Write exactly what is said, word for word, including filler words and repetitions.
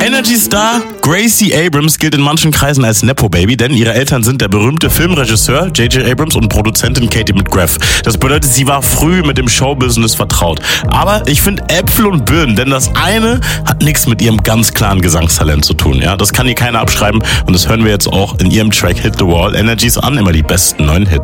Energy-Star Gracie Abrams gilt in manchen Kreisen als Nepo-Baby, denn ihre Eltern sind der berühmte Filmregisseur J J Abrams und Produzentin Katie McGrath. Das bedeutet, sie war früh mit dem Showbusiness vertraut. Aber ich finde Äpfel und Birnen, denn das eine hat nichts mit ihrem ganz klaren Gesangstalent zu tun. Ja, das kann ihr keiner abschreiben und das hören wir jetzt auch in ihrem Track Hit the Wall. Energies an, immer die besten neuen Hits.